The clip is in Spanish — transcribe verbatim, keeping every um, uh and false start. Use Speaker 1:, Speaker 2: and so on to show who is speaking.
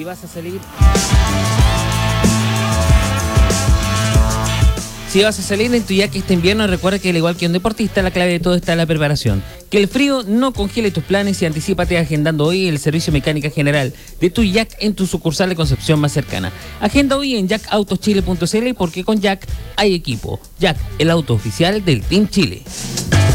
Speaker 1: vas a salir... Si vas a salir en tu Jack este invierno, recuerda que al igual que un deportista, la clave de todo está en la preparación. Que el frío no congele tus planes y anticípate agendando hoy el servicio mecánica general de tu Jack en tu sucursal de Concepción más cercana. Agenda hoy en jack autos chile punto c l porque con Jack hay equipo. Jack, el auto oficial del Team Chile.